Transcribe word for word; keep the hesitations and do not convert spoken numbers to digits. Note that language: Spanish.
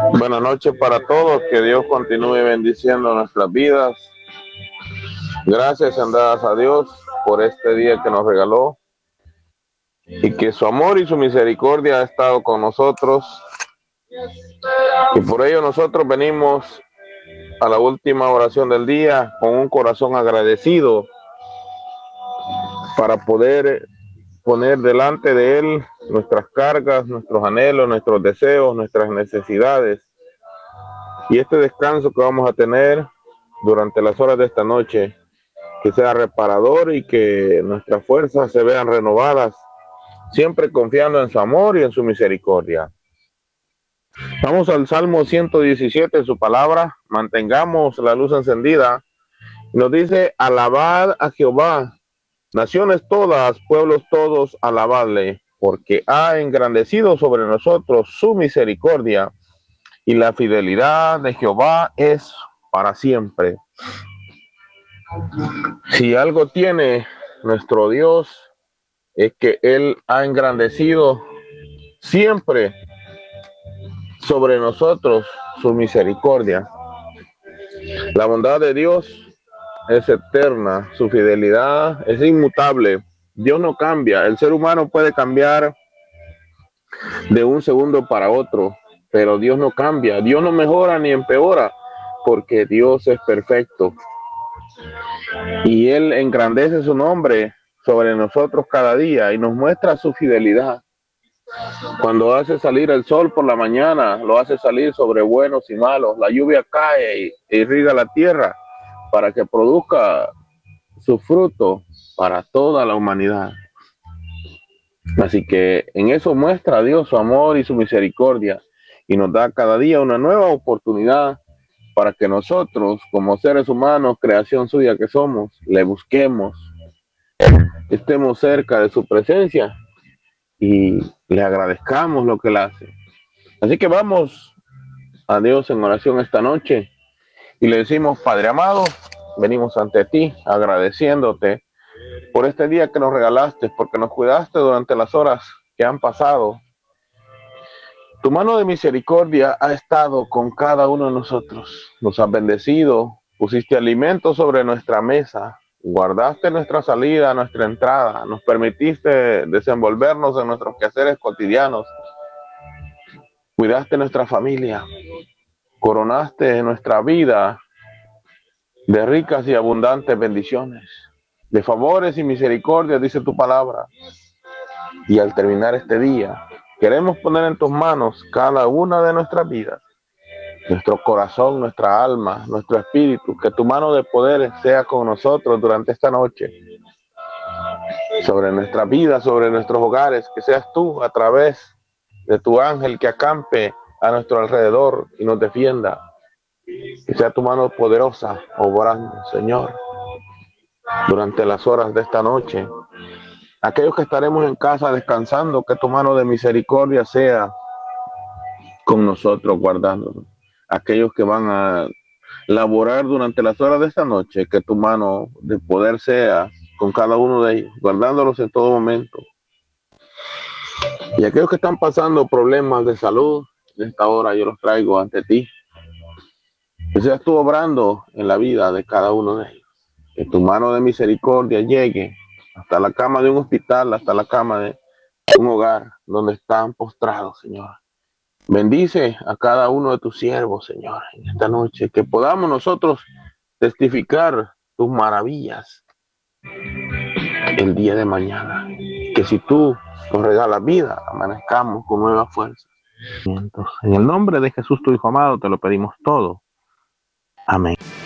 Buenas noches para todos, que Dios continúe bendiciendo nuestras vidas. Gracias sean dadas a Dios por este día que nos regaló y que su amor y su misericordia ha estado con nosotros, y por ello nosotros venimos a la última oración del día con un corazón agradecido para poder poner delante de Él nuestras cargas, nuestros anhelos, nuestros deseos, nuestras necesidades, y este descanso que vamos a tener durante las horas de esta noche, que sea reparador y que nuestras fuerzas se vean renovadas, siempre confiando en su amor y en su misericordia. Vamos al Salmo ciento diecisiete, su palabra, mantengamos la luz encendida. Nos dice: alabad a Jehová, naciones todas, pueblos todos, alabadle, porque ha engrandecido sobre nosotros su misericordia, y la fidelidad de Jehová es para siempre. Si algo tiene nuestro Dios, es que Él ha engrandecido siempre sobre nosotros su misericordia. La bondad de Dios es eterna, su fidelidad es inmutable. Dios no cambia. El ser humano puede cambiar de un segundo para otro, pero Dios no cambia. Dios no mejora ni empeora, porque Dios es perfecto. Y Él engrandece su nombre sobre nosotros cada día y nos muestra su fidelidad. Cuando hace salir el sol por la mañana, lo hace salir sobre buenos y malos. La lluvia cae e irriga la tierra para que produzca su fruto para toda la humanidad. Así que en eso muestra Dios su amor y su misericordia, y nos da cada día una nueva oportunidad para que nosotros, como seres humanos, creación suya que somos, le busquemos, estemos cerca de su presencia y le agradezcamos lo que él hace. Así que vamos a Dios en oración esta noche y le decimos: Padre amado, venimos ante ti agradeciéndote por este día que nos regalaste, porque nos cuidaste durante las horas que han pasado. Tu mano de misericordia ha estado con cada uno de nosotros, nos has bendecido, pusiste alimento sobre nuestra mesa, guardaste nuestra salida, nuestra entrada, nos permitiste desenvolvernos en nuestros quehaceres cotidianos, cuidaste nuestra familia, coronaste nuestra vida de ricas y abundantes bendiciones, de favores y misericordia, dice tu palabra. Y al terminar este día, queremos poner en tus manos cada una de nuestras vidas, nuestro corazón, nuestra alma, nuestro espíritu, que tu mano de poder sea con nosotros durante esta noche, sobre nuestra vida, sobre nuestros hogares, que seas tú a través de tu ángel que acampe a nuestro alrededor y nos defienda, que sea tu mano poderosa obrando, Señor, durante las horas de esta noche. Aquellos que estaremos en casa descansando, que tu mano de misericordia sea con nosotros guardándonos. Aquellos que van a laborar durante las horas de esta noche, que tu mano de poder sea con cada uno de ellos, guardándolos en todo momento. Y aquellos que están pasando problemas de salud, en esta hora yo los traigo ante ti. Que seas tú obrando en la vida de cada uno de ellos. Que tu mano de misericordia llegue hasta la cama de un hospital, hasta la cama de un hogar donde están postrados, Señor. Bendice a cada uno de tus siervos, Señor, en esta noche, que podamos nosotros testificar tus maravillas el día de mañana. Que si tú nos regalas vida, amanezcamos con nuevas fuerzas. En el nombre de Jesús, tu Hijo amado, te lo pedimos todo. Amén.